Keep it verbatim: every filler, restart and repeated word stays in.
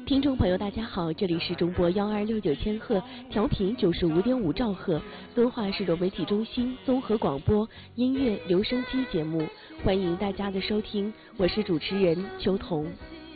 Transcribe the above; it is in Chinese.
听众朋友，大家好，这里是中波幺二六九千赫，调频九十五点五兆赫，遵化市容媒体中心综合广播音乐留声机节目，欢迎大家的收听，我是主持人秋彤。